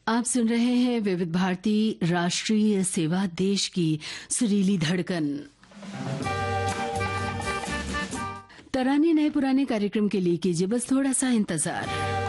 आप सुन रहे हैं विविध भारती राष्ट्रीय सेवा, देश की सुरीली धड़कन। तराने नए पुराने कार्यक्रम के लिए कीजिए बस थोड़ा सा इंतजार।